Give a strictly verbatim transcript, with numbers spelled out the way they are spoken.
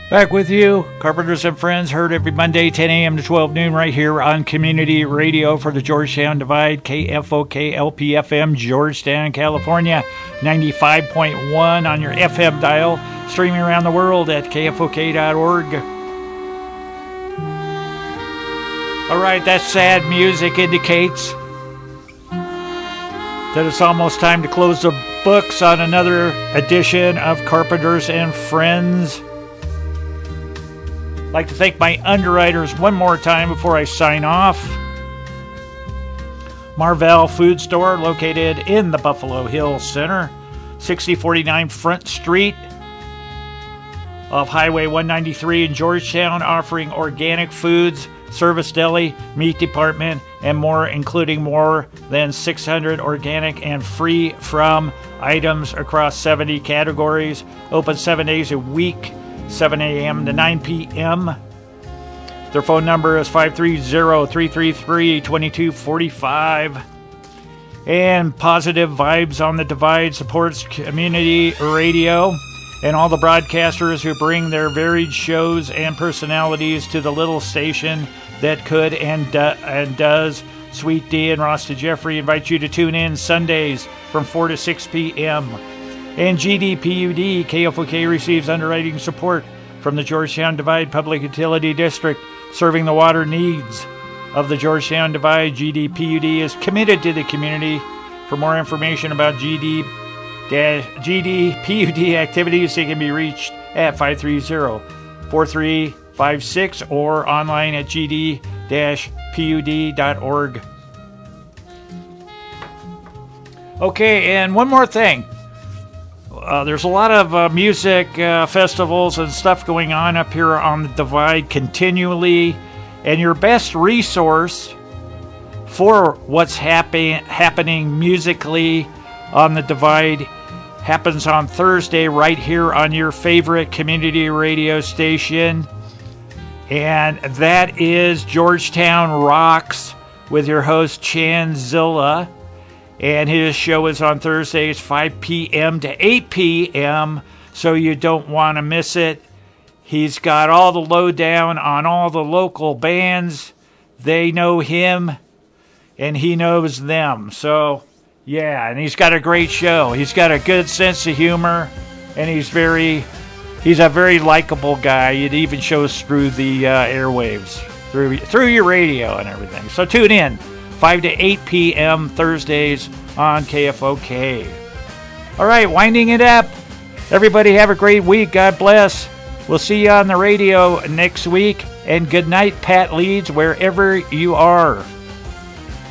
Back with you, Carpenters and Friends, heard every Monday, ten a.m. to twelve noon, right here on Community Radio for the Georgetown Divide, K F O K L P F M, Georgetown, California, ninety-five point one on your F M dial, streaming around the world at K F O K dot org. All right, that sad music indicates that it's almost time to close the books on another edition of Carpenters and Friends. I'd like to thank my underwriters one more time before I sign off. Marvell Food Store, located in the Buffalo Hills Center, sixty forty-nine Front Street of Highway one ninety-three in Georgetown, offering organic foods, service deli, meat department, and more, including more than six hundred organic and free from items across seventy categories. Open seven days a week, seven a.m. to nine p.m. Their phone number is five three zero, three three three, two two four five. And Positive Vibes on the Divide supports community radio and all the broadcasters who bring their varied shows and personalities to the little station that could and, do, and does. Sweet D and Ross DeJeffrey invite you to tune in Sundays from four to six p.m. And G D P U D, K F O K receives underwriting support from the Georgetown Divide Public Utility District, serving the water needs of the Georgetown Divide. G D P U D is committed to the community. For more information about G D, G D P U D activities, they can be reached at five three zero, four three five six or online at g d p u d dot org. Okay, and one more thing. Uh, there's a lot of uh, music uh, festivals and stuff going on up here on the Divide continually, and your best resource for what's happy, happening musically on the Divide happens on Thursday right here on your favorite community radio station, and that is Georgetown Rocks with your host Chan Zilla. And his show is on Thursdays, five p.m. to eight p.m., so you don't want to miss it. He's got all the lowdown on all the local bands. They know him, and he knows them. So, yeah, and he's got a great show. He's got a good sense of humor, and he's very, he's a very likable guy. It even shows through the uh, airwaves, through through your radio and everything. So tune in. five to eight p.m. Thursdays on K F O K. All right, winding it up. Everybody have a great week. God bless. We'll see you on the radio next week. And good night, Pat Leeds, wherever you are.